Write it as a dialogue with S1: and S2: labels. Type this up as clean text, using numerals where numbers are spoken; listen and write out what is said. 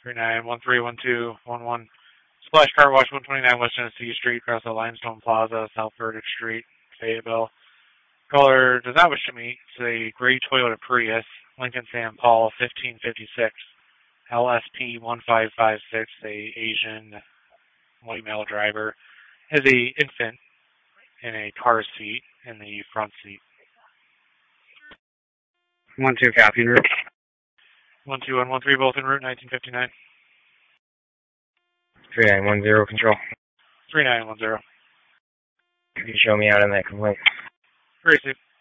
S1: 39131211. Splash Car Wash, 129 West Tennessee Street, across the Limestone Plaza, South Verdict Street, Fayetteville. Caller does not wish to meet. It's a gray Toyota Prius, Lincoln St. Paul, 1556, LSP 1556, a Asian white male driver. Has a infant in a car seat in the front seat.
S2: 1-2, copy, en route.
S1: 12113, both en route, 1959.
S2: 3910, control.
S1: 3910.
S2: Could you show me out on that complaint?
S1: Very safe.